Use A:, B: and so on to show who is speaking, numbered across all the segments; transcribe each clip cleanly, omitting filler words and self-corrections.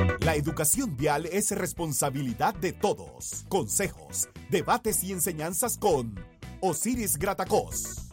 A: La educación vial es responsabilidad de todos. Consejos, debates y enseñanzas con Osiris Gratacós.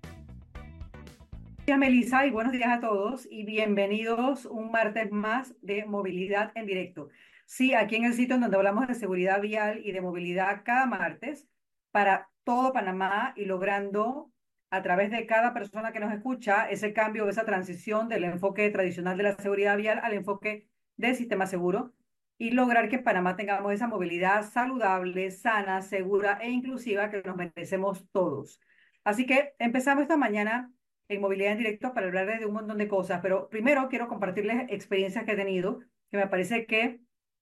B: Gracias, Melissa, y buenos días a todos y bienvenidos un martes más de Movilidad en Directo. Sí, aquí en el sitio en donde hablamos de seguridad vial y de movilidad cada martes para todo Panamá y logrando a través de cada persona que nos escucha ese cambio, esa transición del enfoque tradicional de la seguridad vial al enfoque del sistema seguro y lograr que en Panamá tengamos esa movilidad saludable, sana, segura e inclusiva que nos merecemos todos. Así que empezamos esta mañana en movilidad en directo para hablarles de un montón de cosas, pero primero quiero compartirles experiencias que he tenido, que me parece que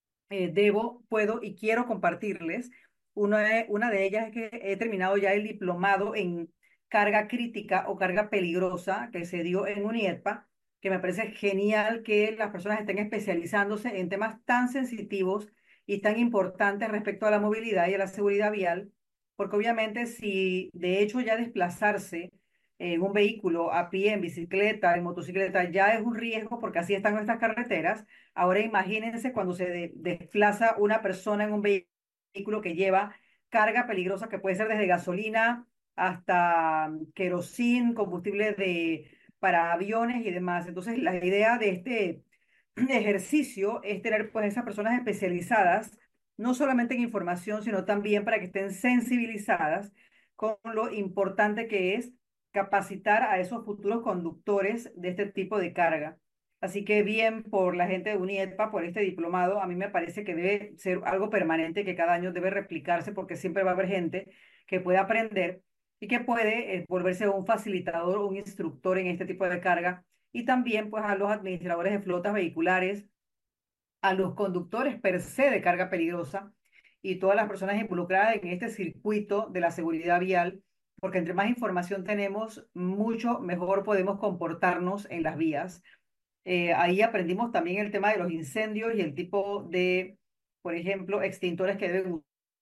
B: puedo y quiero compartirles. Una de ellas es que he terminado ya el diplomado en carga crítica o carga peligrosa que se dio en UNIEDPA, que me parece genial que las personas estén especializándose en temas tan sensitivos y tan importantes respecto a la movilidad y a la seguridad vial, porque obviamente si de hecho ya desplazarse en un vehículo, a pie, en bicicleta, en motocicleta, ya es un riesgo porque así están nuestras carreteras. Ahora imagínense cuando se desplaza una persona en un vehículo que lleva carga peligrosa que puede ser desde gasolina hasta querosín, para aviones y demás. Entonces, la idea de este ejercicio es tener pues esas personas especializadas, no solamente en información, sino también para que estén sensibilizadas con lo importante que es capacitar a esos futuros conductores de este tipo de carga. Así que bien por la gente de UNIEDPA, por este diplomado, a mí me parece que debe ser algo permanente, que cada año debe replicarse porque siempre va a haber gente que puede aprender y que puede volverse un facilitador o un instructor en este tipo de carga. Y también pues a los administradores de flotas vehiculares, a los conductores per se de carga peligrosa y todas las personas involucradas en este circuito de la seguridad vial, porque entre más información tenemos, mucho mejor podemos comportarnos en las vías. Ahí aprendimos también el tema de los incendios y el tipo de, por ejemplo, extintores que deben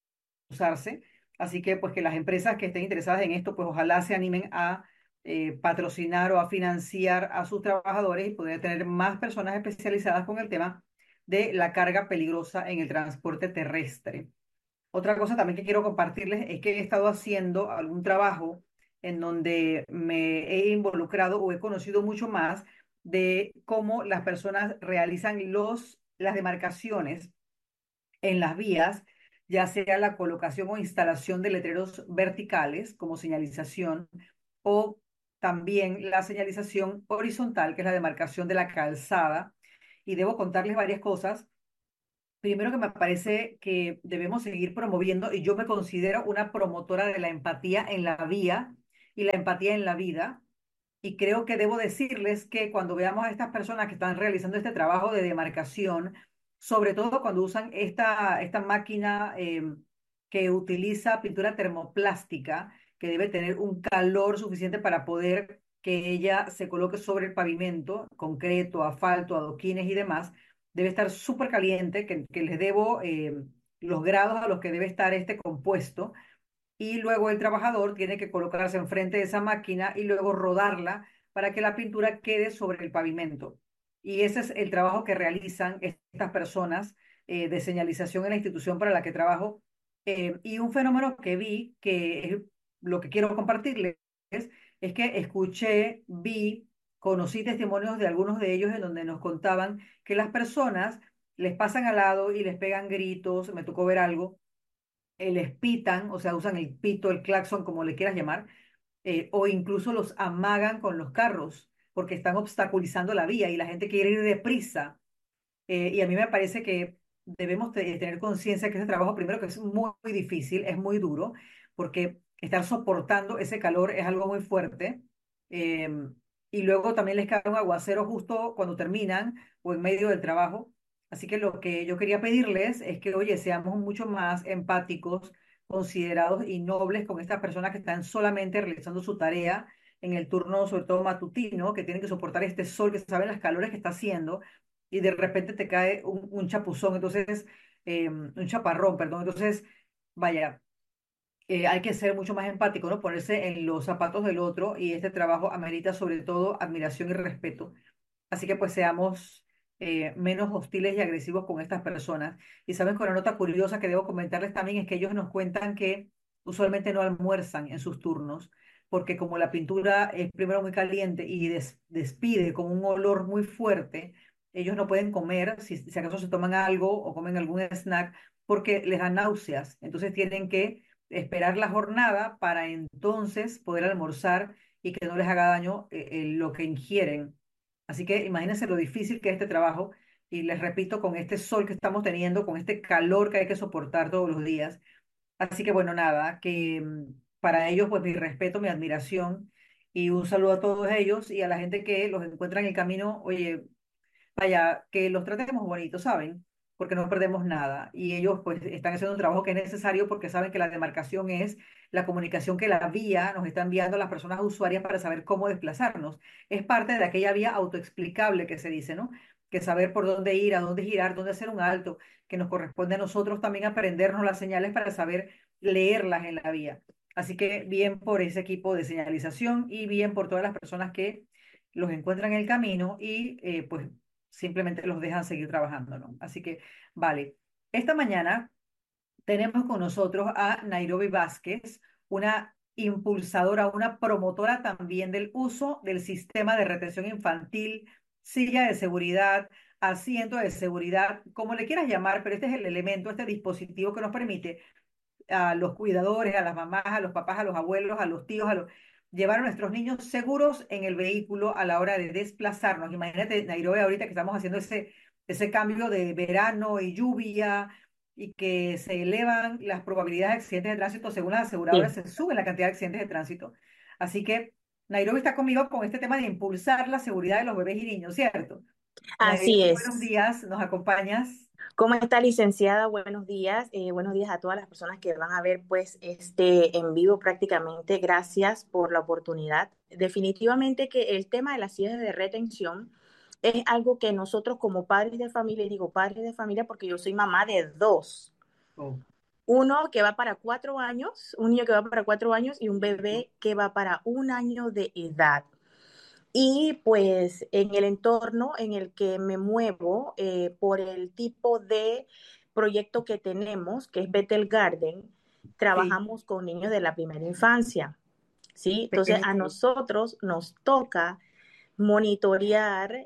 B: usarse. Así que, pues, que las empresas que estén interesadas en esto, pues, ojalá se animen a patrocinar o a financiar a sus trabajadores y poder tener más personas especializadas con el tema de la carga peligrosa en el transporte terrestre. Otra cosa también que quiero compartirles es que he estado haciendo algún trabajo en donde me he involucrado o he conocido mucho más de cómo las personas realizan las demarcaciones en las vías, ya sea la colocación o instalación de letreros verticales como señalización o también la señalización horizontal, que es la demarcación de la calzada. Y debo contarles varias cosas. Primero que me parece que debemos seguir promoviendo, y yo me considero una promotora de la empatía en la vía y la empatía en la vida. Y creo que debo decirles que cuando veamos a estas personas que están realizando este trabajo de demarcación, sobre todo cuando usan esta máquina que utiliza pintura termoplástica, que debe tener un calor suficiente para poder que ella se coloque sobre el pavimento, concreto, asfalto, adoquines y demás, debe estar súper caliente, que les debo los grados a los que debe estar este compuesto y luego el trabajador tiene que colocarse enfrente de esa máquina y luego rodarla para que la pintura quede sobre el pavimento. Y ese es el trabajo que realizan estas personas de señalización en la institución para la que trabajo. Y un fenómeno que vi, que es lo que quiero compartirles, es que escuché, vi, conocí testimonios de algunos de ellos en donde nos contaban que las personas les pasan al lado y les pegan gritos, me tocó ver algo les pitan, o sea, usan el pito, el claxon, como le quieras llamar, o incluso los amagan con los carros porque están obstaculizando la vía y la gente quiere ir deprisa. Y a mí me parece que debemos tener conciencia que ese trabajo, primero, que es muy difícil, es muy duro, porque estar soportando ese calor es algo muy fuerte. Y luego también les cae un aguacero justo cuando terminan o en medio del trabajo. Así que lo que yo quería pedirles es que, oye, seamos mucho más empáticos, considerados y nobles con estas personas que están solamente realizando su tarea en el turno, sobre todo matutino, que tienen que soportar este sol, que saben las calores que está haciendo y de repente te cae un chapuzón, entonces, un chaparrón, perdón. Entonces, vaya, hay que ser mucho más empático, ¿no? Ponerse en los zapatos del otro y este trabajo amerita sobre todo admiración y respeto. Así que pues seamos menos hostiles y agresivos con estas personas. Y saben, con una nota curiosa que debo comentarles también es que ellos nos cuentan que usualmente no almuerzan en sus turnos, porque como la pintura es primero muy caliente y despide con un olor muy fuerte, ellos no pueden comer, si acaso se toman algo o comen algún snack, porque les da náuseas. Entonces tienen que esperar la jornada para entonces poder almorzar y que no les haga daño lo que ingieren. Así que imagínense lo difícil que es este trabajo y les repito, con este sol que estamos teniendo, con este calor que hay que soportar todos los días. Así que bueno, nada, que para ellos pues mi respeto, mi admiración y un saludo a todos ellos y a la gente que los encuentra en el camino. Oye, vaya, que los tratemos bonito, ¿saben? Porque no perdemos nada. Y ellos pues están haciendo un trabajo que es necesario porque saben que la demarcación es la comunicación que la vía nos está enviando a las personas usuarias para saber cómo desplazarnos. Es parte de aquella vía autoexplicable que se dice, ¿no? Que saber por dónde ir, a dónde girar, dónde hacer un alto, que nos corresponde a nosotros también aprendernos las señales para saber leerlas en la vía. Así que bien por ese equipo de señalización y bien por todas las personas que los encuentran en el camino y pues simplemente los dejan seguir trabajando, ¿no? Así que, vale. Esta mañana tenemos con nosotros a Nairobi Vázquez, una impulsadora, una promotora también del uso del sistema de retención infantil, silla de seguridad, asiento de seguridad, como le quieras llamar, pero este es el elemento, este dispositivo que nos permite a los cuidadores, a las mamás, a los papás, a los abuelos, a los tíos, llevar a nuestros niños seguros en el vehículo a la hora de desplazarnos. Imagínate, Nairobi, ahorita que estamos haciendo ese cambio de verano y lluvia y que se elevan las probabilidades de accidentes de tránsito, según las aseguradoras,
C: Sí,
B: se sube la cantidad de accidentes de tránsito. Así que Nairobi está conmigo con este tema de impulsar la seguridad de los bebés y niños, ¿cierto?
C: así
B: Nairobi, buenos
C: es.
B: días, ¿nos acompañas?
C: ¿Cómo está, licenciada? Buenos días. Buenos días a todas las personas que van a ver pues este en vivo prácticamente. Gracias por la oportunidad. Definitivamente que el tema de las sillas de retención es algo que nosotros como padres de familia, y digo padres de familia porque yo soy mamá de dos.
B: Oh,
C: Uno que va para 4 años, un niño que va para 4 años y un bebé que va para 1 año de edad. Y pues en el entorno en el que me muevo, por el tipo de proyecto que tenemos, que es Bethel Garden,
B: sí,
C: trabajamos con niños de la primera infancia, ¿sí? Entonces a
B: pequeñitos.
C: nosotros nos toca monitorear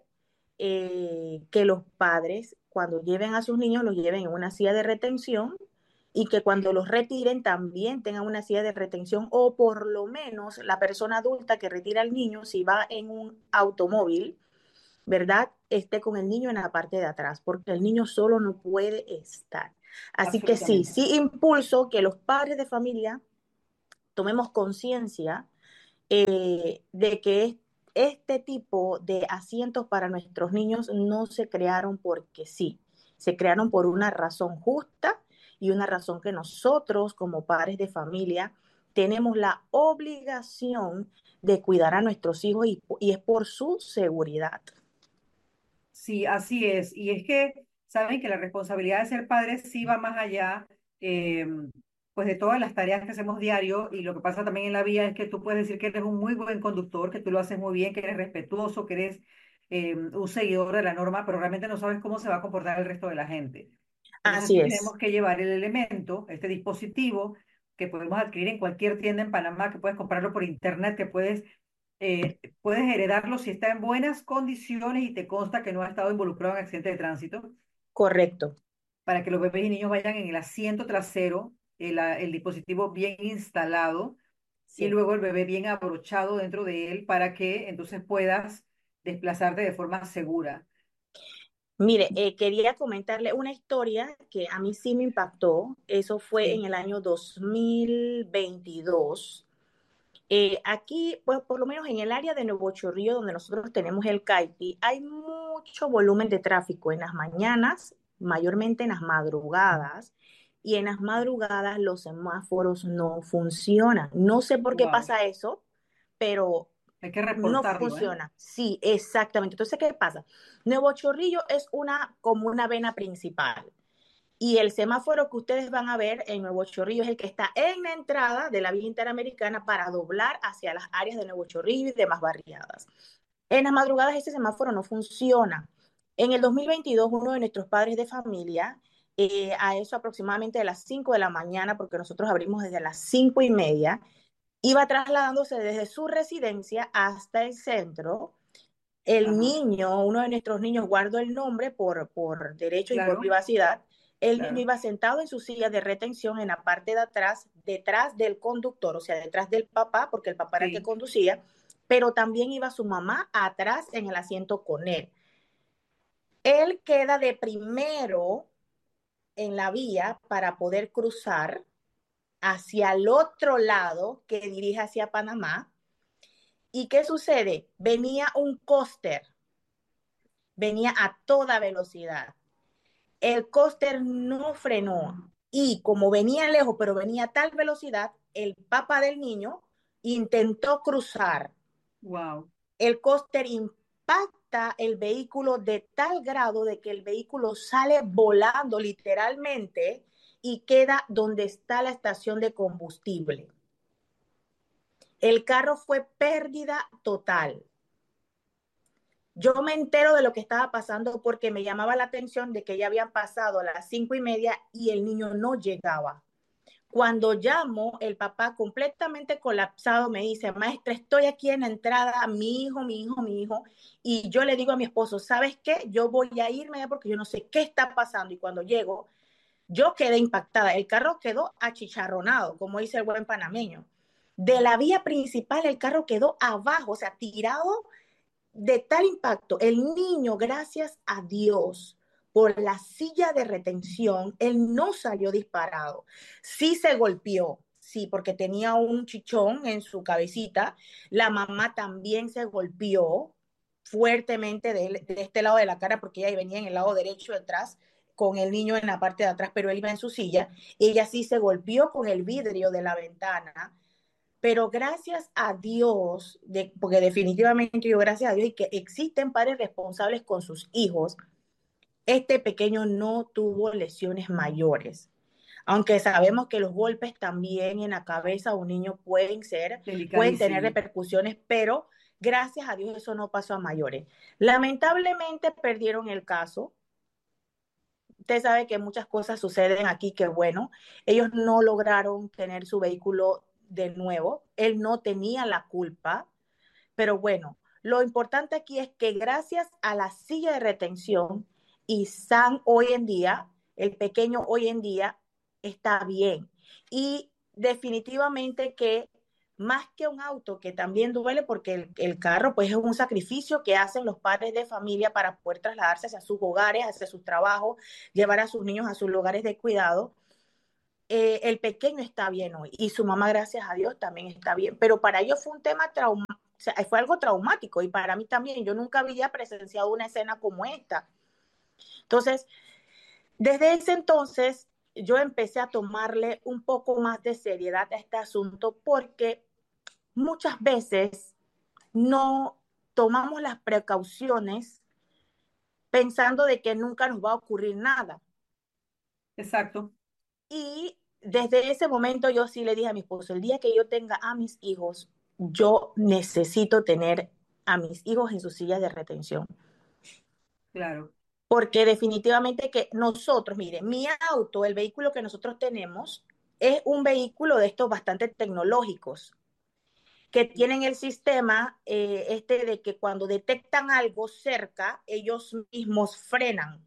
C: que los padres, cuando lleven a sus niños, los lleven en una silla de retención y que cuando los retiren también tengan una silla de retención o por lo menos la persona adulta que retira al niño, si va en un automóvil, ¿verdad? Esté con el niño en la parte de atrás, porque el niño solo no puede estar. Así que sí,
B: Absolutamente.
C: sí impulso que los padres de familia tomemos conciencia de que este tipo de asientos para nuestros niños no se crearon porque sí, se crearon por una razón justa y una razón que nosotros como padres de familia tenemos la obligación de cuidar a nuestros hijos y es por su seguridad.
B: Sí, así es. Y es que saben que la responsabilidad de ser padres sí va más allá, eh, pues de todas las tareas que hacemos diario. Y lo que pasa también en la vida es que tú puedes decir que eres un muy buen conductor, que tú lo haces muy bien, que eres respetuoso, que eres un seguidor de la norma, pero realmente no sabes cómo se va a comportar el resto de la gente. Entonces
C: Así
B: sí
C: es,
B: tenemos que llevar el elemento, este dispositivo que podemos adquirir en cualquier tienda en Panamá, que puedes comprarlo por internet, que puedes heredarlo si está en buenas condiciones y te consta que no ha estado involucrado en accidente de tránsito,
C: correcto.
B: para que los bebés y niños vayan en el asiento trasero, el dispositivo bien instalado y
C: Sí.
B: luego el bebé bien abrochado dentro de él para que entonces puedas desplazarte de forma segura.
C: Mire, quería comentarle una historia que a mí sí me impactó. Eso fue en
B: Sí,
C: el año 2022. Aquí, pues por lo menos en el área de Nuevo Chorrillo, donde nosotros tenemos el CAIPI, hay mucho volumen de tráfico en las mañanas, mayormente en las madrugadas, y en las madrugadas los semáforos no funcionan. No sé por qué
B: wow.
C: pasa eso, pero
B: Hay que
C: no
B: reportarlo, ¿eh?
C: funciona. Sí, exactamente. Entonces, ¿qué pasa? Nuevo Chorrillo es como una vena principal. Y el semáforo que ustedes van a ver en Nuevo Chorrillo es el que está en la entrada de la vía interamericana para doblar hacia las áreas de Nuevo Chorrillo y demás barriadas. En las madrugadas ese semáforo no funciona. En el 2022, uno de nuestros padres de familia, a eso aproximadamente de las 5 de la mañana, porque nosotros abrimos desde las 5:30, iba trasladándose desde su residencia hasta el centro. El
B: Ajá,
C: niño, uno de nuestros niños, guardo el nombre por derecho y por
B: claro,
C: privacidad, el niño
B: claro.
C: iba sentado en su silla de retención en la parte de atrás, detrás del conductor, o sea, detrás del papá, porque el papá era el que
B: Sí,
C: conducía, pero también iba su mamá atrás en el asiento con él. Él queda de primero en la vía para poder cruzar hacia el otro lado que dirige hacia Panamá. ¿Y qué sucede? Venía un coaster, venía a toda velocidad. El coaster no frenó y como venía lejos, pero venía a tal velocidad, el papá del niño intentó cruzar.
B: wow,
C: El coaster impacta el vehículo de tal grado de que el vehículo sale volando literalmente y queda donde está la estación de combustible. El carro fue pérdida total. Yo me entero de lo que estaba pasando porque me llamaba la atención de que ya habían pasado las 5:30 y el niño no llegaba. Cuando llamo, el papá completamente colapsado me dice, maestra, estoy aquí en la entrada, mi hijo, mi hijo, mi hijo. Y yo le digo a mi esposo, ¿sabes qué? Yo voy a irme ya porque yo no sé qué está pasando. Y cuando llego, yo quedé impactada. El carro quedó achicharronado, como dice el buen panameño. De la vía principal, el carro quedó abajo, o sea, tirado de tal impacto. El niño, gracias a Dios, por la silla de retención, él no salió disparado. Sí se golpeó, sí, porque tenía un chichón en su cabecita. La mamá también se golpeó fuertemente de este lado de la cara, porque ella venía en el lado derecho detrás, con el niño en la parte de atrás, pero él iba en su silla. Ella sí se golpeó con el vidrio de la ventana, pero gracias a Dios, porque definitivamente yo gracias a Dios y que existen padres responsables con sus hijos, este pequeño no tuvo lesiones mayores. Aunque sabemos que los golpes también en la cabeza de un niño pueden tener
B: delicadísimo.
C: repercusiones, pero gracias a Dios eso no pasó a mayores. Lamentablemente perdieron el caso. Usted sabe que muchas cosas suceden aquí que bueno, ellos no lograron tener su vehículo de nuevo, él no tenía la culpa, pero bueno, lo importante aquí es que gracias a la silla de retención y Sam hoy en día, el pequeño hoy en día está bien. Y definitivamente que más que un auto, que también duele porque el carro pues es un sacrificio que hacen los padres de familia para poder trasladarse hacia sus hogares, hacia sus trabajos, llevar a sus niños a sus lugares de cuidado. El pequeño está bien hoy y su mamá, gracias a Dios, también está bien. Pero para ellos fue un tema traumático, o sea, fue algo traumático y para mí también. Yo nunca había presenciado una escena como esta. Entonces, desde ese entonces, yo empecé a tomarle un poco más de seriedad a este asunto porque muchas veces no tomamos las precauciones pensando de que nunca nos va a ocurrir nada.
B: Exacto.
C: Y desde ese momento yo sí le dije a mi esposo, el día que yo tenga a mis hijos, yo necesito tener a mis hijos en sus sillas de retención.
B: Claro.
C: Porque definitivamente que nosotros, mire, mi auto, el vehículo que nosotros tenemos, es un vehículo de estos bastante tecnológicos, que tienen el sistema de que cuando detectan algo cerca, ellos mismos frenan.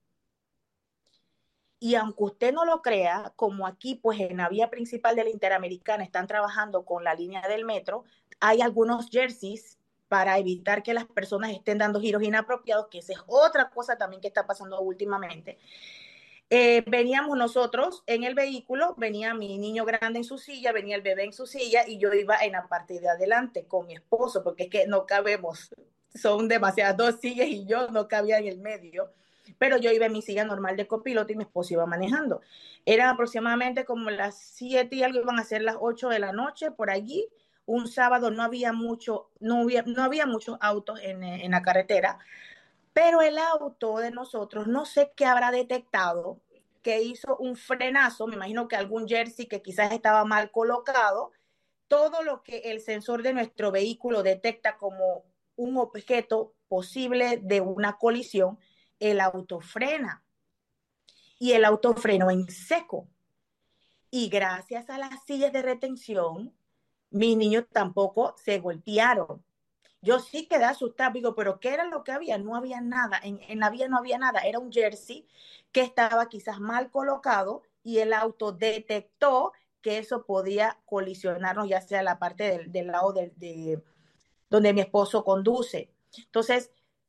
C: Y aunque usted no lo crea, como aquí pues en la vía principal de la Interamericana están trabajando con la línea del metro, hay algunos jerseys para evitar que las personas estén dando giros inapropiados, que esa es otra cosa también que está pasando últimamente. Veníamos nosotros en el vehículo, venía mi niño grande en su silla, venía el bebé en su silla y yo iba en la parte de adelante con mi esposo, porque es que no cabemos, son demasiadas dos sillas y yo no cabía en el medio, pero yo iba en mi silla normal de copiloto y mi esposo iba manejando. Eran aproximadamente como las 7 y algo, iban a ser las 8 de la noche por allí. Un sábado no había muchos autos en la carretera, pero el auto de nosotros, no sé qué habrá detectado, que hizo un frenazo, me imagino que algún jersey que quizás estaba mal colocado, todo lo que el sensor de nuestro vehículo detecta como un objeto posible de una colisión, el auto frena y el auto frenó en seco. Y gracias a las sillas de retención, mis niños tampoco se golpearon. Yo sí quedé asustada, digo, pero ¿qué era lo que había? No había nada, en la vía no había nada, era un jersey que estaba quizás mal colocado y el auto detectó que eso podía colisionarnos, ya sea la parte del lado donde mi esposo conduce. Entonces,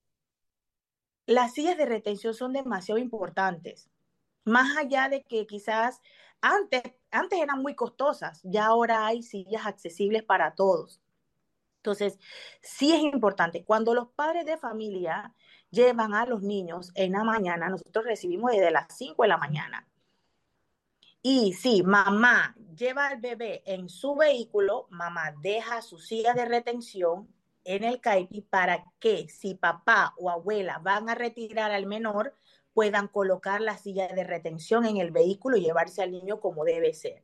C: las sillas de retención son demasiado importantes, más allá de que quizás antes eran muy costosas, ya ahora hay sillas accesibles para todos. Entonces, sí es importante. Cuando los padres de familia llevan a los niños en la mañana, nosotros recibimos desde las 5 de la mañana. Y si mamá lleva al bebé en su vehículo, mamá deja su silla de retención en el CAIPI para que si papá o abuela van a retirar al menor, puedan colocar la silla de retención en el vehículo y llevarse al niño como debe ser.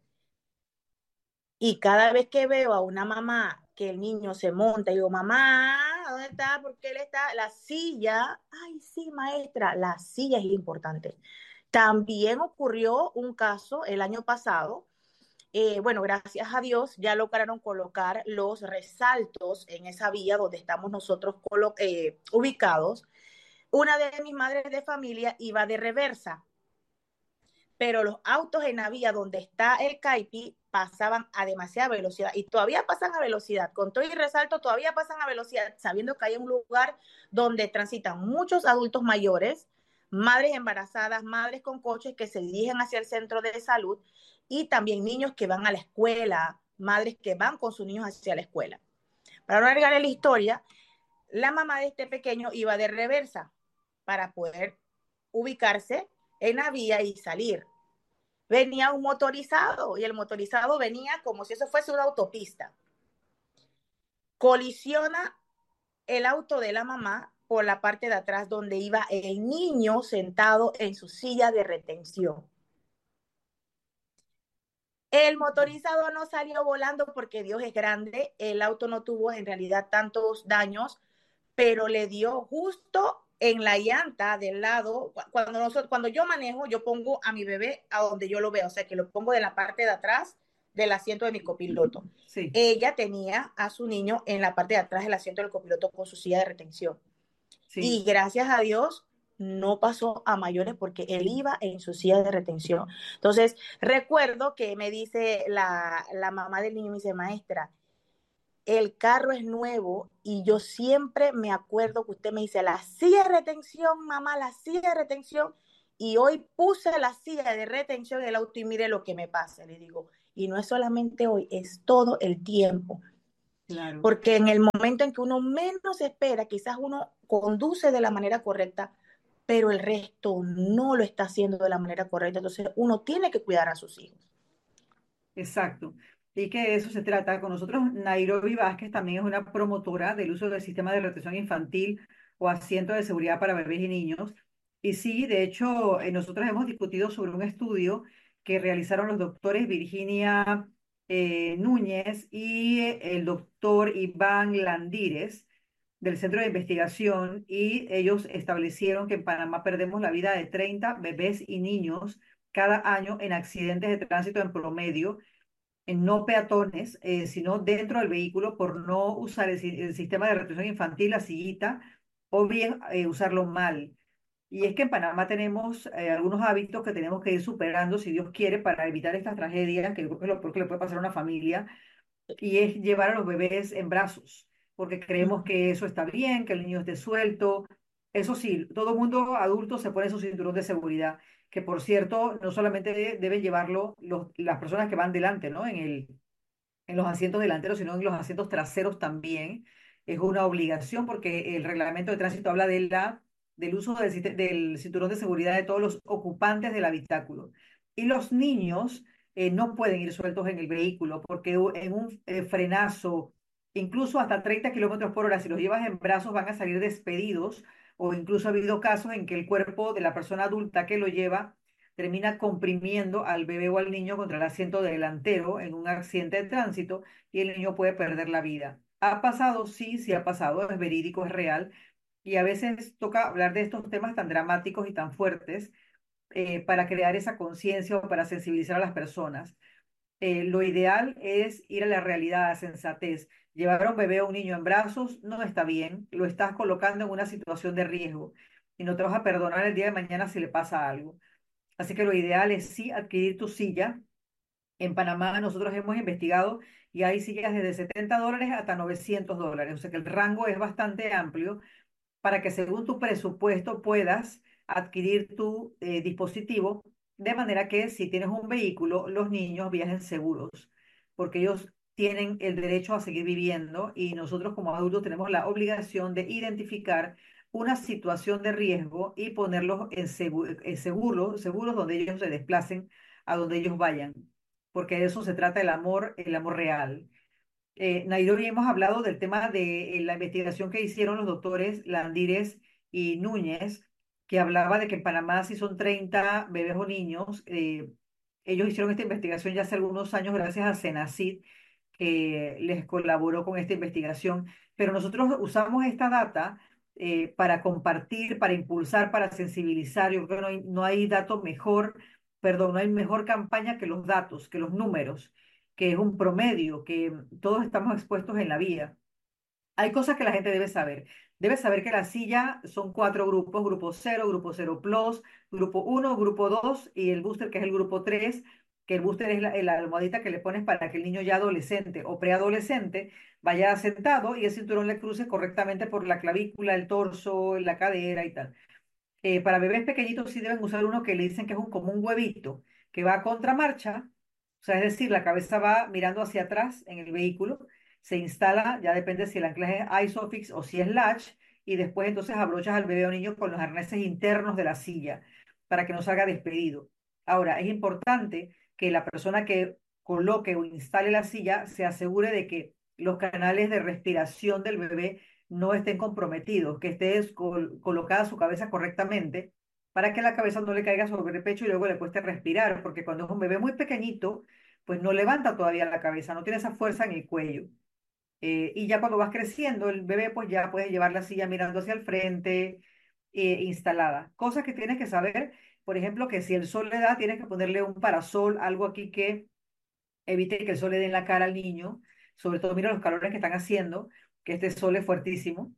C: Y cada vez que veo a una mamá que el niño se monta, digo, mamá, ¿dónde está? ¿Por qué él está? La silla, ay, sí, maestra, la silla es importante. También ocurrió un caso el año pasado. Bueno, gracias a Dios ya lograron colocar los resaltos en esa vía donde estamos nosotros ubicados. Una de mis madres de familia iba de reversa, pero los autos en la vía donde está el CAIPI pasaban a demasiada velocidad y todavía pasan a velocidad, con todo y resalto todavía pasan a velocidad, sabiendo que hay un lugar donde transitan muchos adultos mayores, madres embarazadas, madres con coches que se dirigen hacia el centro de salud y también niños que van a la escuela, madres que van con sus niños hacia la escuela. Para no alargar la historia, la mamá de este pequeño iba de reversa para poder ubicarse en la vía y salir. Venía un motorizado y el motorizado venía como si eso fuese una autopista. Colisiona el auto de la mamá por la parte de atrás donde iba el niño sentado en su silla de retención. El motorizado no salió volando porque Dios es grande, el auto no tuvo en realidad tantos daños, pero le dio justo en la llanta del lado. Cuando yo manejo, yo pongo a mi bebé a donde yo lo veo, o sea, que lo pongo de la parte de atrás del asiento de mi copiloto.
B: Sí.
C: Ella tenía a su niño en la parte de atrás del asiento del copiloto con su silla de retención.
B: Sí.
C: Y gracias a Dios no pasó a mayores porque él iba en su silla de retención. Entonces, recuerdo que me dice la mamá del niño, me dice, maestra, el carro es nuevo y yo siempre me acuerdo que usted me dice, la silla de retención, mamá, la silla de retención, y hoy puse la silla de retención en el auto y mire lo que me pasa. Le digo, y no es solamente hoy, es todo el tiempo.
B: Claro.
C: Porque en el momento en que uno menos espera, quizás uno conduce de la manera correcta, pero el resto no lo está haciendo de la manera correcta. Entonces uno tiene que cuidar a sus hijos.
B: Exacto. Y que de eso se trata. Con nosotros, Nairobi Vázquez también es una promotora del uso del sistema de retención infantil o asiento de seguridad para bebés y niños. Y sí, de hecho, nosotros hemos discutido sobre un estudio que realizaron los doctores Virginia Núñez y el doctor Iván Landírez del Centro de Investigación, y ellos establecieron que en Panamá perdemos la vida de 30 bebés y niños cada año en accidentes de tránsito en promedio, en no peatones, sino dentro del vehículo por no usar el sistema de retención infantil, la sillita, o bien usarlo mal. Y es que en Panamá tenemos algunos hábitos que tenemos que ir superando, si Dios quiere, para evitar estas tragedias, que creo que es lo peor que le puede pasar a una familia, y es llevar a los bebés en brazos, porque creemos que eso está bien, que el niño esté suelto. Eso sí, todo mundo adulto se pone su cinturón de seguridad, que por cierto, no solamente deben llevarlo las personas que van delante, ¿no? En los asientos delanteros, sino en los asientos traseros también. Es una obligación porque el reglamento de tránsito habla del uso del cinturón de seguridad de todos los ocupantes del habitáculo. Y los niños no pueden ir sueltos en el vehículo porque en un frenazo, incluso hasta 30 kilómetros por hora, si los llevas en brazos, van a salir despedidos, o incluso ha habido casos en que el cuerpo de la persona adulta que lo lleva termina comprimiendo al bebé o al niño contra el asiento delantero en un accidente de tránsito y el niño puede perder la vida. ¿Ha pasado? Sí, sí ha pasado, es verídico, es real. y a veces toca hablar de estos temas tan dramáticos y tan fuertes para crear esa conciencia o para sensibilizar a las personas. Lo ideal es ir a la realidad, a sensatez. Llevar a un bebé o un niño en brazos no está bien, lo estás colocando en una situación de riesgo y no te vas a perdonar el día de mañana si le pasa algo. Así que lo ideal es sí adquirir tu silla. En Panamá nosotros hemos investigado y hay sillas desde $70 hasta $900, o sea que el rango es bastante amplio para que según tu presupuesto puedas adquirir tu dispositivo, de manera que si tienes un vehículo, los niños viajen seguros, porque ellos tienen el derecho a seguir viviendo y nosotros como adultos tenemos la obligación de identificar una situación de riesgo y ponerlos en seguros donde ellos se desplacen, a donde ellos vayan, porque de eso se trata el amor real. Nairobi, hemos hablado del tema de la investigación que hicieron los doctores Landírez y Núñez, que hablaba de que en Panamá si son 30 bebés o niños. Ellos hicieron esta investigación ya hace algunos años gracias a Senacid, que les colaboró con esta investigación, pero nosotros usamos esta data para compartir, para impulsar, para sensibilizar. Yo creo que no hay dato mejor, perdón, no hay mejor campaña que los datos, que los números, que es un promedio, que todos estamos expuestos en la vida. Hay cosas que la gente debe saber. Debe saber que la silla son cuatro grupos: grupo cero plus, grupo uno, grupo 2 y el booster, que es el grupo 3, que el booster es la almohadita que le pones para que el niño ya adolescente o preadolescente vaya sentado y el cinturón le cruce correctamente por la clavícula, el torso, la cadera y tal. Para bebés pequeñitos sí deben usar uno que le dicen que es como un huevito, que va a contramarcha, o sea, es decir, la cabeza va mirando hacia atrás en el vehículo, se instala, ya depende si el anclaje es ISOFIX o si es latch, y después entonces abrochas al bebé o niño con los arneses internos de la silla para que no salga despedido. Ahora, es importante que la persona que coloque o instale la silla se asegure de que los canales de respiración del bebé no estén comprometidos, que esté colocada su cabeza correctamente para que la cabeza no le caiga sobre el pecho y luego le cueste respirar, porque cuando es un bebé muy pequeñito, pues no levanta todavía la cabeza, no tiene esa fuerza en el cuello. Y ya cuando vas creciendo, el bebé pues ya puede llevar la silla mirando hacia el frente, instalada. Cosas que tienes que saber, por ejemplo, que si el sol le da, tienes que ponerle un parasol, algo aquí que evite que el sol le dé en la cara al niño, sobre todo mira los calores que están haciendo, que este sol es fuertísimo.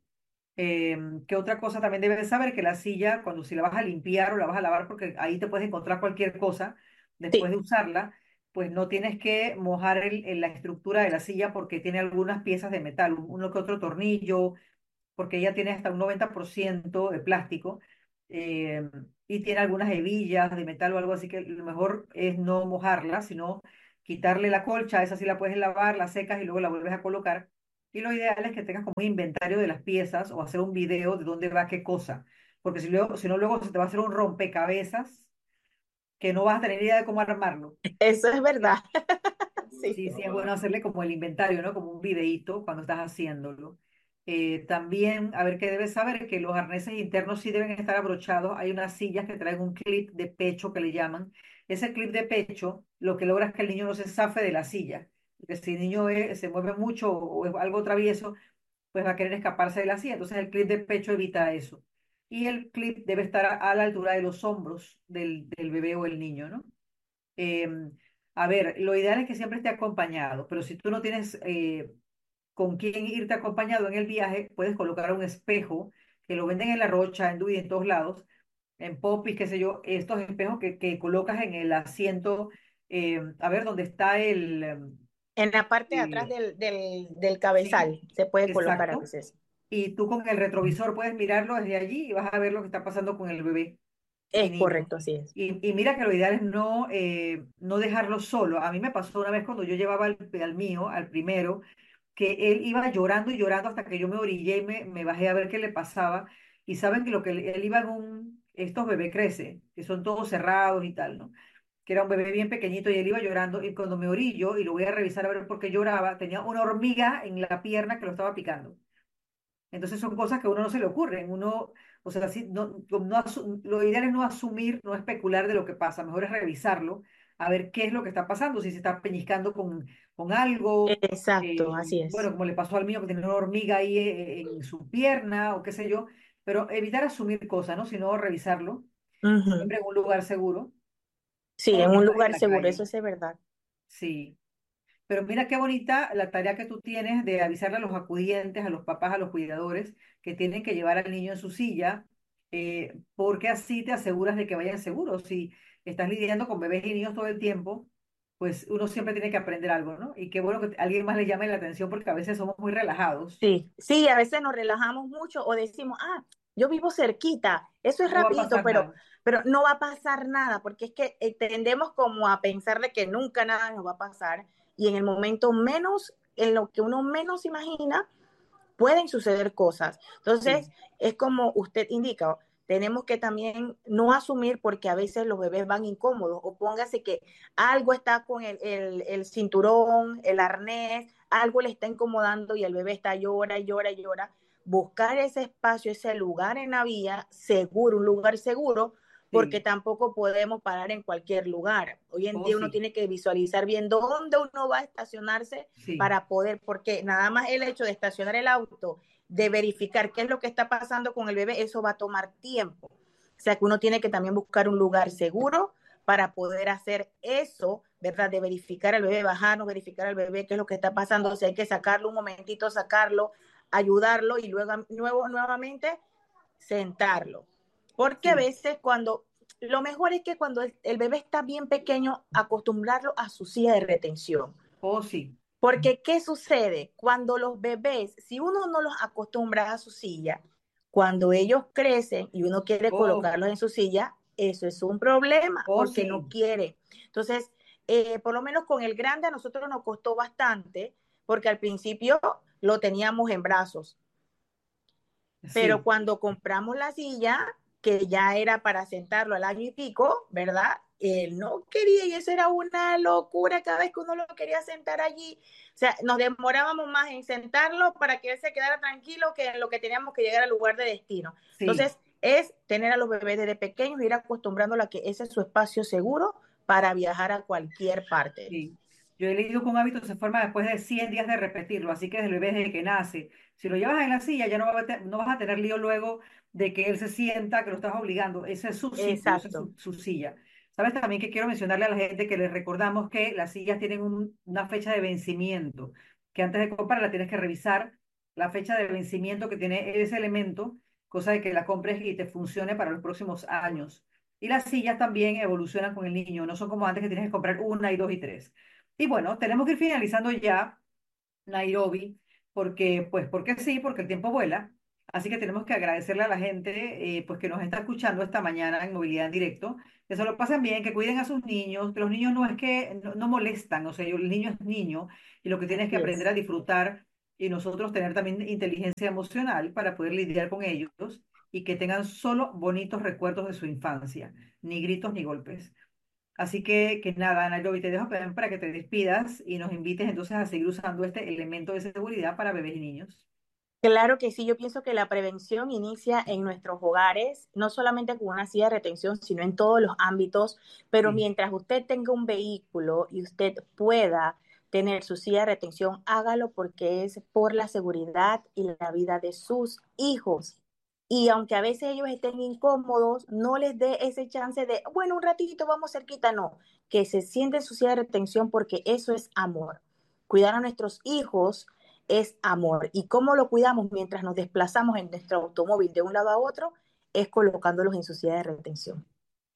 B: ¿Qué otra cosa también debes de saber? Que la silla, cuando si la vas a limpiar o la vas a lavar, porque ahí te puedes encontrar cualquier cosa después
C: Sí,
B: de usarla, pues no tienes que mojar la estructura de la silla porque tiene algunas piezas de metal, uno que otro tornillo, porque ella tiene hasta un 90% de plástico, eh, y tiene algunas hebillas de metal o algo así, que lo mejor es no mojarla, sino quitarle la colcha. Esa sí la puedes lavar, la secas y luego la vuelves a colocar. Y lo ideal es que tengas como un inventario de las piezas o hacer un video de dónde va qué cosa, porque si no luego se te va a hacer un rompecabezas que no vas a tener idea de cómo armarlo.
C: eso es verdad. Sí.
B: Sí, sí, es bueno hacerle como el inventario, ¿no? Como un videíto cuando estás haciéndolo. También, a ver, qué debes saber, que los arneses internos sí deben estar abrochados. Hay unas sillas que traen un clip de pecho que le llaman. Ese clip de pecho lo que logra es que el niño no se zafe de la silla. Porque si el niño se mueve mucho o es algo travieso, pues va a querer escaparse de la silla. Entonces el clip de pecho evita eso. Y el clip debe estar a la altura de los hombros del bebé o el niño, ¿no? Em, a ver, lo ideal es que siempre esté acompañado, pero si tú no tienes con quién irte acompañado en el viaje, puedes colocar un espejo que lo venden en La Rocha, en Dui, en todos lados, en Popis, qué sé yo, estos espejos que colocas en el asiento, a ver, dónde está
C: En la parte de atrás
B: el-
C: del
B: sí,
C: cabezal se puede colocar a
B: exacto,
C: veces.
B: y tú con el retrovisor puedes mirarlo desde allí y vas a ver lo que está pasando con el bebé y
C: Es
B: niño.
C: correcto, así es.
B: Y mira que lo ideal es no dejarlo solo. A mí me pasó una vez cuando yo llevaba al mío, al primero, que él iba llorando y llorando hasta que yo me orillé y me bajé a ver qué le pasaba. Y saben que lo que él iba en estos bebés crece, que son todos cerrados y tal, ¿no? Que era un bebé bien pequeñito y él iba llorando y cuando me orillo y lo voy a revisar a ver por qué lloraba, tenía una hormiga en la pierna que lo estaba picando. Entonces son cosas que a uno no se le ocurren. Uno, o sea, sí, lo ideal es no asumir, no especular de lo que pasa. Mejor es revisarlo, a ver qué es lo que está pasando, si se está peñiscando con algo.
C: Exacto, así es.
B: Bueno, como le pasó al mío, que tenía una hormiga ahí en su pierna o qué sé yo. pero evitar asumir cosas, ¿no? Sino revisarlo,
C: Ujú.
B: siempre en un lugar seguro,
C: Sí,
B: o
C: en
B: no
C: un
B: estás en
C: lugar
B: la
C: seguro, eso
B: calle.
C: es de verdad.
B: Sí. Pero mira qué bonita la tarea que tú tienes de avisarle a los acudientes, a los papás, a los cuidadores, que tienen que llevar al niño en su silla, porque así te aseguras de que vayan seguros. Si estás lidiando con bebés y niños todo el tiempo, pues uno siempre tiene que aprender algo, ¿no? Y qué bueno que alguien más le llame la atención porque a veces somos muy relajados.
C: Sí, sí, a veces nos relajamos mucho o decimos, yo vivo cerquita, eso es
B: No va a
C: rapidito,
B: pasar nada.
C: pero no va a pasar nada, porque es que tendemos como a pensar de que nunca nada nos va a pasar y en el momento menos, en lo que uno menos imagina, pueden suceder cosas.
B: Sí,
C: Entonces, es como usted indica, tenemos que también no asumir porque a veces los bebés van incómodos o póngase que algo está con el cinturón, el arnés, algo le está incomodando y el bebé está llora, llora, llora. Buscar ese espacio, ese lugar en la vía seguro, un lugar seguro, porque
B: sí.
C: tampoco podemos parar en cualquier lugar. Hoy en
B: Oh,
C: día uno
B: sí,
C: tiene que visualizar bien dónde uno va a estacionarse
B: sí.
C: para poder, porque nada más el hecho de estacionar el auto, de verificar qué es lo que está pasando con el bebé, eso va a tomar tiempo. O sea que uno tiene que también buscar un lugar seguro para poder hacer eso, ¿verdad? De verificar al bebé, bajarnos, verificar al bebé qué es lo que está pasando, si hay que sacarlo un momentito, sacarlo, ayudarlo y luego nuevamente sentarlo. Porque a
B: Sí.
C: veces lo mejor es que cuando el bebé está bien pequeño, acostumbrarlo a su silla de retención.
B: Oh, sí.
C: Porque, ¿qué sucede? Cuando los bebés, si uno no los acostumbra a su silla, cuando ellos crecen y uno quiere
B: Oh,
C: colocarlos en su silla, eso es un problema
B: oh,
C: porque no
B: sí.
C: quiere. Entonces, por lo menos con el grande a nosotros nos costó bastante porque al principio lo teníamos en brazos, pero
B: Sí.
C: cuando compramos la silla, que ya era para sentarlo al año y pico, ¿verdad? Él no quería y eso era una locura cada vez que uno lo quería sentar allí. O sea, nos demorábamos más en sentarlo para que él se quedara tranquilo que en lo que teníamos que llegar al lugar de destino.
B: Sí.
C: Entonces, es tener a los bebés desde pequeños, ir acostumbrándolo a que ese es su espacio seguro para viajar a cualquier parte.
B: Sí. Yo he leído que un hábito se forma después de 100 días de repetirlo, así que desde el bebé desde que nace. Si lo llevas en la silla, ya no vas a tener lío luego de que él se sienta, que lo estás obligando. Ese es su sitio, esa es
C: Exacto.
B: su silla. Sabes también que quiero mencionarle a la gente que les recordamos que las sillas tienen una fecha de vencimiento, que antes de comprarla tienes que revisar la fecha de vencimiento que tiene ese elemento, cosa de que la compres y te funcione para los próximos años. Y las sillas también evolucionan con el niño, no son como antes que tienes que comprar una y dos y tres. Y bueno, tenemos que ir finalizando ya Nairobi, porque sí, porque el tiempo vuela. Así que tenemos que agradecerle a la gente pues que nos está escuchando esta mañana en Movilidad en Directo, que se lo pasen bien, que cuiden a sus niños, que los niños no es que no molestan, o sea, el niño es niño y lo que tiene es que
C: Así
B: aprender
C: es.
B: a disfrutar y nosotros tener también inteligencia emocional para poder lidiar con ellos y que tengan solo bonitos recuerdos de su infancia, ni gritos ni golpes. Así que nada, Nairobi, te dejo para que te despidas y nos invites entonces a seguir usando este elemento de seguridad para bebés y niños.
C: Claro que sí, yo pienso que la prevención inicia en nuestros hogares, no solamente con una silla de retención, sino en todos los ámbitos, pero
B: Sí,
C: mientras usted tenga un vehículo y usted pueda tener su silla de retención, hágalo porque es por la seguridad y la vida de sus hijos. Y aunque a veces ellos estén incómodos, no les dé ese chance de, bueno, un ratito, vamos cerquita, no, que se sienten en su silla de retención porque eso es amor. Cuidar a nuestros hijos es amor. ¿Y cómo lo cuidamos mientras nos desplazamos en nuestro automóvil de un lado a otro? Es colocándolos en su silla de retención.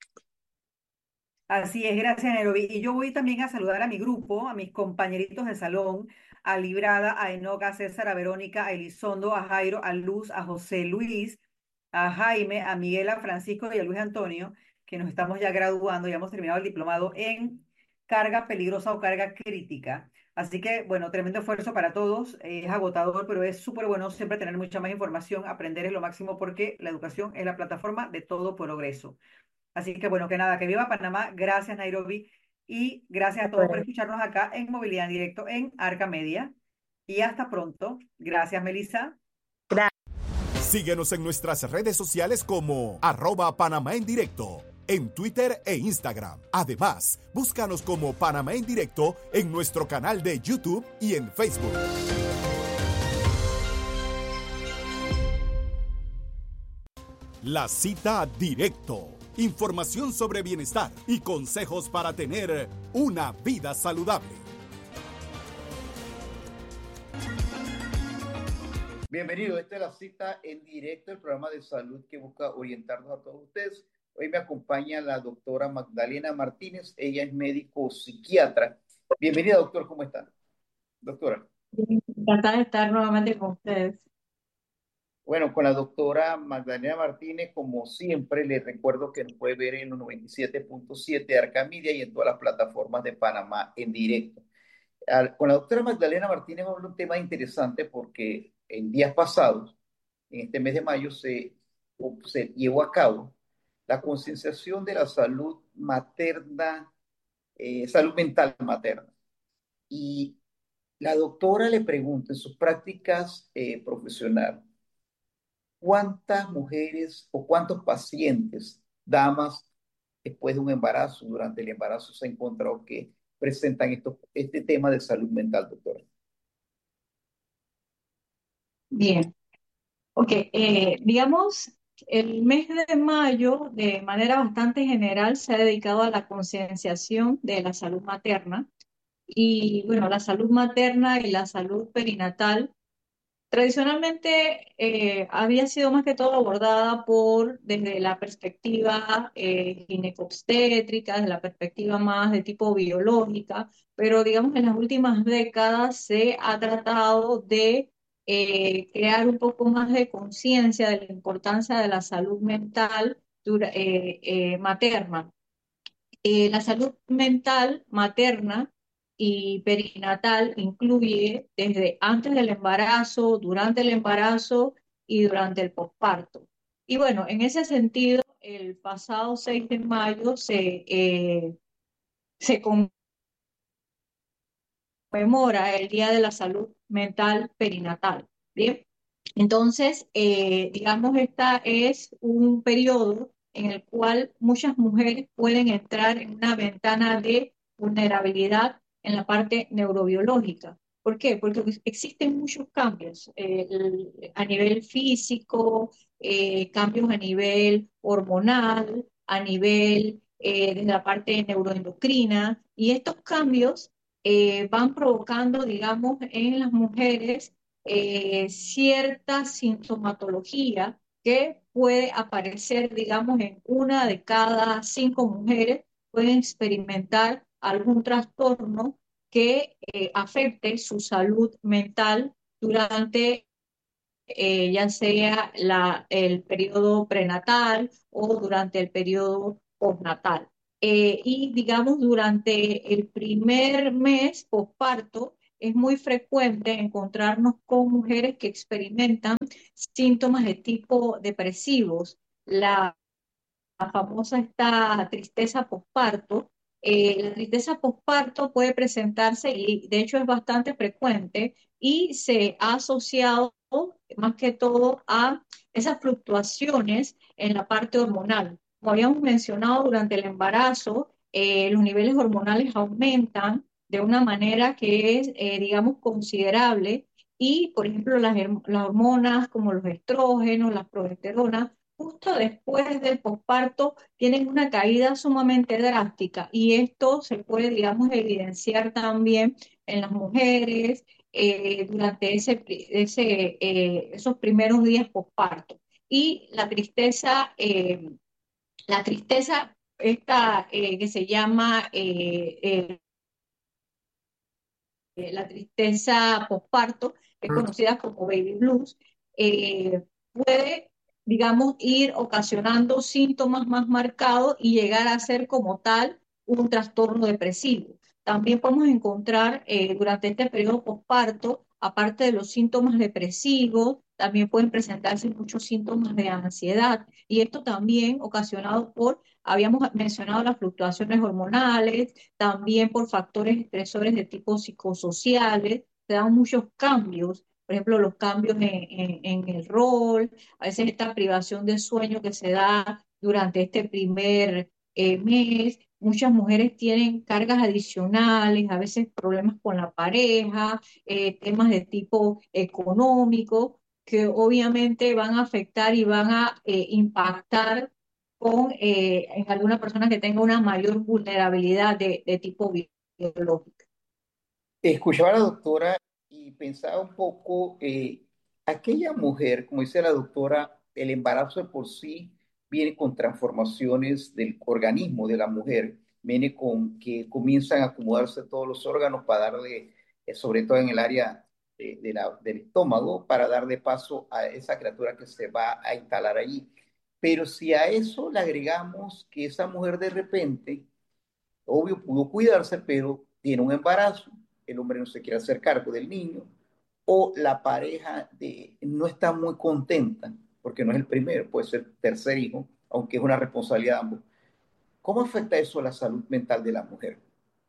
B: así es, gracias, Nairobi. Y yo voy también a saludar a mi grupo, a mis compañeritos de salón, a Librada, a Enoca, a César, a Verónica, a Elizondo, a Jairo, a Luz, a José Luis, a Jaime, a Miguel, a Francisco y a Luis Antonio, que nos estamos ya graduando, ya hemos terminado el diplomado en carga peligrosa o carga crítica. Así que, bueno, tremendo esfuerzo para todos. Es agotador, pero es súper bueno siempre tener mucha más información. Aprender es lo máximo porque la educación es la plataforma de todo progreso. Así que, bueno, que nada, que viva Panamá. Gracias, Nairobi. Y gracias a todos por
C: Bueno,
B: escucharnos acá en Movilidad en Directo en Arca Media. Y hasta pronto. Gracias, Melissa.
A: Síguenos en nuestras redes sociales como @Panamá en Directo, en Twitter e Instagram. Además, búscanos como Panamá en Directo en nuestro canal de YouTube y en Facebook. La Cita Directo. Información sobre bienestar y consejos para tener una vida saludable.
D: Bienvenido, esta es La Cita en Directo, el programa de salud que busca orientarnos a todos ustedes. Hoy me acompaña la doctora Magdalena Martínez, ella es médico psiquiatra. Bienvenida, doctor, ¿cómo está? Doctora.
E: Encantada de estar nuevamente con ustedes.
D: Bueno, con la doctora Magdalena Martínez, como siempre, les recuerdo que nos puede ver en los 97.7 de Arcamedia y en todas las plataformas de Panamá en directo. Con la doctora Magdalena Martínez vamos a hablar de un tema interesante porque en días pasados, en este mes de mayo, se llevó a cabo la concienciación de la salud materna, salud mental materna. Y la doctora le pregunta en sus prácticas profesionales, ¿cuántas mujeres o cuántos pacientes, damas, después de un embarazo, durante el embarazo, se ha encontrado que presentan este tema de salud mental, doctora?
E: Bien, ok, digamos, el mes de mayo, de manera bastante general, se ha dedicado a la concienciación de la salud materna. Y bueno, la salud materna y la salud perinatal tradicionalmente había sido más que todo abordada desde la perspectiva ginecobstétrica, desde la perspectiva más de tipo biológica, pero digamos en las últimas décadas se ha tratado de crear un poco más de conciencia de la importancia de la salud mental materna. La salud mental materna y perinatal incluye desde antes del embarazo, durante el embarazo y durante el posparto. Y bueno, en ese sentido, el pasado 6 de mayo se conmemora el Día de la Salud Mental Perinatal. ¿Bien? Entonces, digamos, esta es un periodo en el cual muchas mujeres pueden entrar en una ventana de vulnerabilidad en la parte neurobiológica. ¿Por qué? Porque existen muchos cambios a nivel físico, cambios a nivel hormonal, a nivel de la parte neuroendocrina, y estos cambios van provocando, digamos, en las mujeres cierta sintomatología que puede aparecer, digamos, en una de cada 5 mujeres pueden experimentar algún trastorno que afecte su salud mental durante ya sea el periodo prenatal o durante el periodo postnatal. Y digamos, durante el primer mes posparto, es muy frecuente encontrarnos con mujeres que experimentan síntomas de tipo depresivos. La famosa esta tristeza posparto. La tristeza posparto puede presentarse y de hecho es bastante frecuente y se ha asociado más que todo a esas fluctuaciones en la parte hormonal. Como habíamos mencionado durante el embarazo, los niveles hormonales aumentan de una manera que es, digamos, considerable y, por ejemplo, las hormonas como los estrógenos, las progesteronas, justo después del posparto tienen una caída sumamente drástica y esto se puede, digamos, evidenciar también en las mujeres durante esos primeros días posparto. Y la tristeza esta que se llama la tristeza posparto, que es conocida como baby blues, puede, digamos, ir ocasionando síntomas más marcados y llegar a ser como tal un trastorno depresivo. También podemos encontrar durante este periodo posparto, aparte de los síntomas depresivos, también pueden presentarse muchos síntomas de ansiedad y esto también ocasionado habíamos mencionado las fluctuaciones hormonales, también por factores estresores de tipo psicosociales, se dan muchos cambios, por ejemplo, los cambios en el rol, a veces esta privación de sueño que se da durante este primer mes. Muchas mujeres tienen cargas adicionales, a veces problemas con la pareja, temas de tipo económico, que obviamente van a afectar y van a impactar en alguna persona que tenga una mayor vulnerabilidad de tipo biológico.
D: Escuchaba a la doctora y pensaba un poco, aquella mujer, como dice la doctora, el embarazo de por sí viene con transformaciones del organismo de la mujer, viene con que comienzan a acomodarse todos los órganos para darle, sobre todo en el área del estómago, para darle paso a esa criatura que se va a instalar allí. Pero si a eso le agregamos que esa mujer de repente obvio, pudo cuidarse, pero tiene un embarazo, el hombre no se quiere hacer cargo del niño, o la pareja no está muy contenta, porque no es el primero, puede ser el tercer hijo, aunque es una responsabilidad de ambos. ¿Cómo afecta eso a la salud mental de la mujer?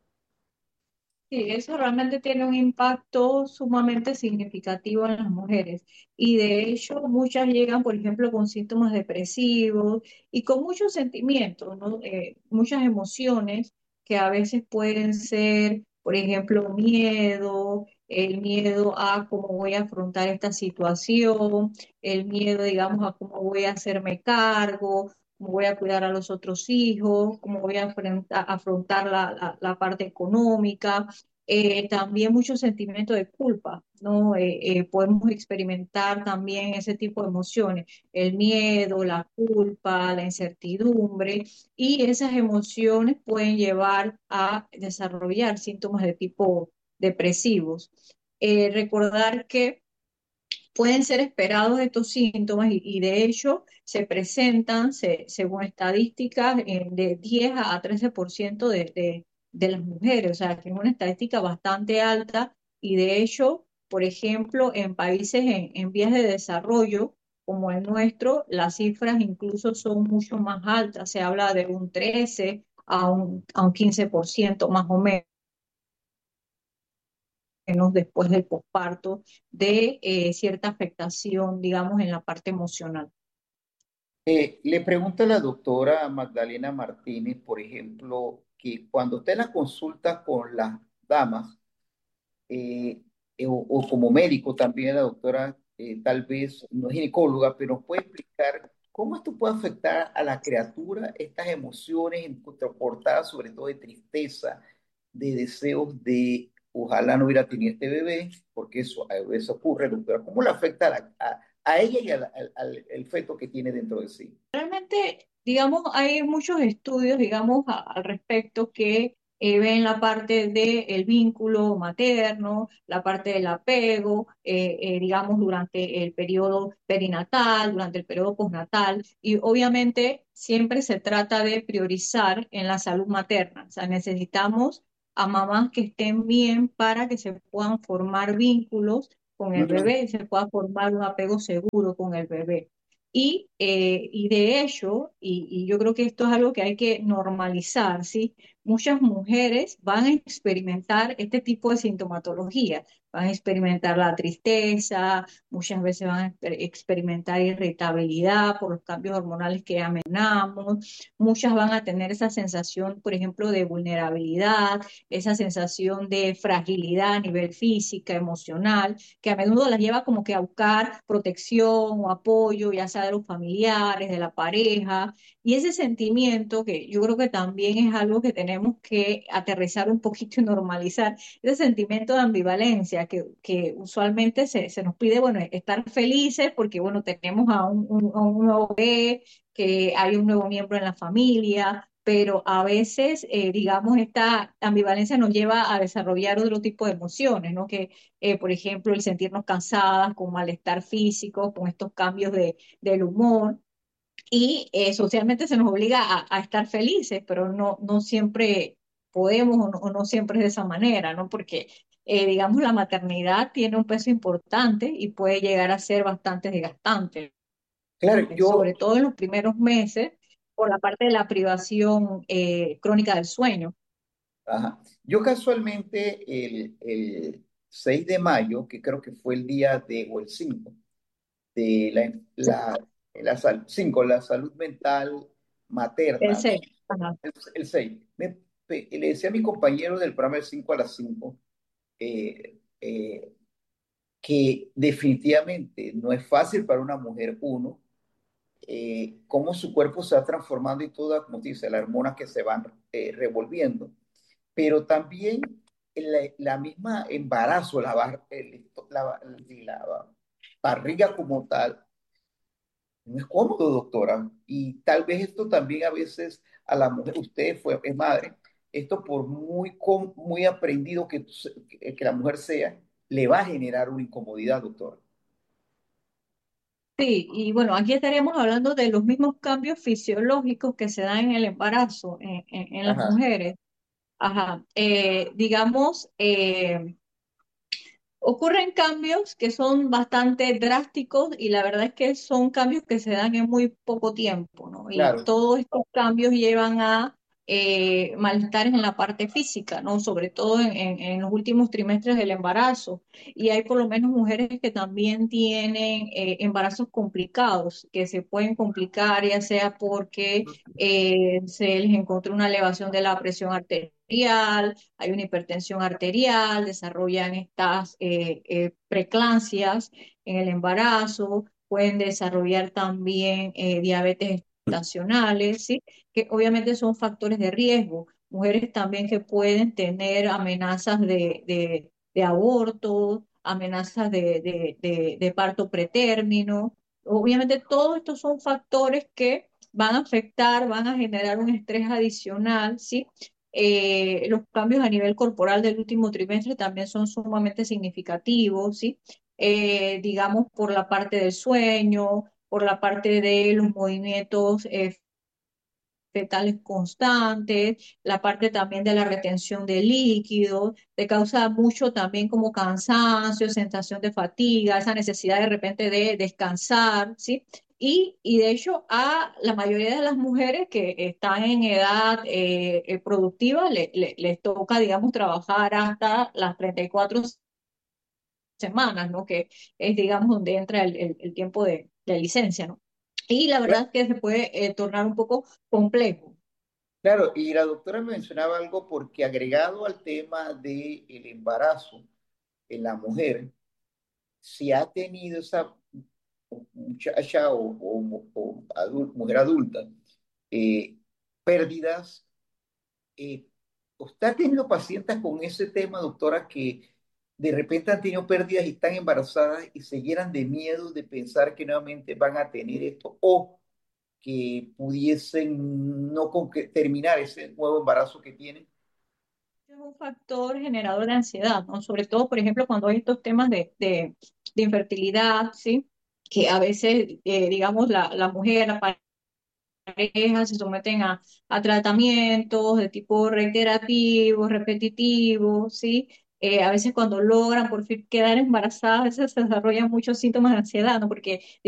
E: Sí, eso realmente tiene un impacto sumamente significativo en las mujeres y de hecho muchas llegan, por ejemplo, con síntomas depresivos y con muchos sentimientos, ¿no? Muchas emociones que a veces pueden ser, por ejemplo, miedo, el miedo a cómo voy a afrontar esta situación, el miedo, digamos, a cómo voy a hacerme cargo, cómo voy a cuidar a los otros hijos, cómo voy a afrontar la parte económica, también mucho sentimiento de culpa, ¿no? Podemos experimentar también ese tipo de emociones, el miedo, la culpa, la incertidumbre, y esas emociones pueden llevar a desarrollar síntomas de tipo depresivos. Recordar que pueden ser esperados estos síntomas y de hecho se presentan, según estadísticas, de 10 a 13% de las mujeres, o sea, que es una estadística bastante alta y de hecho, por ejemplo, en países en vías de desarrollo como el nuestro, las cifras incluso son mucho más altas, se habla de un 13 a un 15% más o menos después del posparto de cierta afectación, digamos, en la parte emocional.
D: Le pregunta a la doctora Magdalena Martínez, por ejemplo, que cuando usted en la consulta con las damas, eh, o como médico también la doctora, tal vez no es ginecóloga, pero nos puede explicar cómo esto puede afectar a la criatura, estas emociones portadas sobre todo de tristeza, de deseos de ojalá no hubiera tenido este bebé, porque eso a veces ocurre, doctora. ¿Cómo le afecta a ella y al feto que tiene dentro de sí?
E: Realmente, digamos, hay muchos estudios, digamos, al respecto que ven la parte del vínculo materno, la parte del apego, digamos, durante el periodo perinatal, durante el periodo postnatal, y obviamente siempre se trata de priorizar en la salud materna. O sea, necesitamos a mamás que estén bien para que se puedan formar vínculos con el
D: Ujú.
E: bebé y se pueda formar un apego seguro con el bebé. Y de hecho, y yo creo que esto es algo que hay que normalizar, ¿sí? Muchas mujeres van a experimentar este tipo de sintomatología, van a experimentar la tristeza, muchas veces van a experimentar irritabilidad por los cambios hormonales que ya mencionamos, muchas van a tener esa sensación, por ejemplo, de vulnerabilidad, esa sensación de fragilidad a nivel física, emocional, que a menudo las lleva como que a buscar protección o apoyo, ya sea de los familiares, de la pareja, y ese sentimiento que yo creo que también es algo que tenemos que aterrizar un poquito y normalizar, ese sentimiento de ambivalencia que usualmente se nos pide, bueno, estar felices porque, bueno, tenemos a un nuevo bebé, que hay un nuevo miembro en la familia, pero a veces, digamos, esta ambivalencia nos lleva a desarrollar otro tipo de emociones, ¿no? Que por ejemplo, el sentirnos cansadas, con malestar físico, con estos cambios del humor. Y socialmente se nos obliga a estar felices, pero no siempre podemos o no siempre es de esa manera, ¿no? Porque, digamos, la maternidad tiene un peso importante y puede llegar a ser bastante desgastante,
D: Claro,
E: sobre todo en los primeros meses, por la parte de la privación crónica del sueño.
D: ajá. Yo casualmente el 6 de mayo, que creo que fue el día o el 5 de la salud mental
E: El
D: materna,
E: 6. Ajá.
D: el 6, le decía a mi compañero del programa del 5 a las 5, que definitivamente no es fácil para una mujer, uno, cómo su cuerpo se va transformando y todas, como dice, las hormonas que se van revolviendo, pero también la misma embarazo, la barriga como tal, no es cómodo, doctora. Y tal vez esto también a veces a la mujer, es madre, esto por muy aprendido que la mujer sea, le va a generar una incomodidad, doctora.
E: Sí, y bueno, aquí estaríamos hablando de los mismos cambios fisiológicos que se dan en el embarazo en las
D: Ajá,
E: mujeres. Ajá, digamos, ocurren cambios que son bastante drásticos y la verdad es que son cambios que se dan en muy poco tiempo, ¿no? Y
D: claro,
E: todos estos cambios llevan a malestares en la parte física, ¿no? Sobre todo en los últimos trimestres del embarazo. Y hay por lo menos mujeres que también tienen embarazos complicados, que se pueden complicar ya sea porque se les encontró una elevación de la presión arterial, hay una hipertensión arterial, desarrollan estas preeclampsias en el embarazo, pueden desarrollar también diabetes estacionales, ¿sí? Que obviamente son factores de riesgo. Mujeres también que pueden tener amenazas de aborto, amenazas de parto pretérmino. Obviamente todos estos son factores que van a afectar, van a generar un estrés adicional, ¿sí? Los cambios a nivel corporal del último trimestre también son sumamente significativos, ¿sí? Digamos, por la parte del sueño, por la parte de los movimientos fetales constantes, la parte también de la retención de líquidos, te causa mucho también como cansancio, sensación de fatiga, esa necesidad de repente de descansar, ¿sí? Y de hecho a la mayoría de las mujeres que están en edad productiva les toca, digamos, trabajar hasta las 34 semanas, ¿no? Que es, digamos, donde entra el tiempo de licencia, ¿no? Y la verdad es que se puede tornar un poco complejo.
D: claro, y la doctora mencionaba algo porque agregado al tema del embarazo en la mujer, si ha tenido esa muchacha o mujer adulta eh, pérdidas, ¿usted ha tenido pacientes con ese tema, doctora, que de repente han tenido pérdidas y están embarazadas y se llenan de miedo de pensar que nuevamente van a tener esto o que pudiesen no terminar ese nuevo embarazo que tienen?
E: Es un factor generador de ansiedad, ¿no? Sobre todo, por ejemplo, cuando hay estos temas de infertilidad, ¿sí? Que a veces, digamos, la mujer, la pareja se someten a tratamientos de tipo reiterativos, repetitivos, ¿sí? A veces cuando logran por fin quedar embarazadas, a veces se desarrollan muchos síntomas de ansiedad, ¿no? Porque